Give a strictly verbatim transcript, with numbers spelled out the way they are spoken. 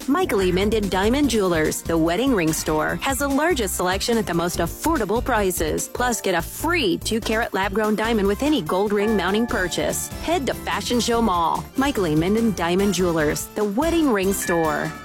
Michael E. Minden Diamond Jewelers, the wedding ring store, has the largest selection at the most affordable prices. Plus, get a free two carat lab-grown diamond with any gold ring mounting purchase. Head to Fashion Show Mall. Michael E. Minden Diamond Jewelers, the wedding ring store.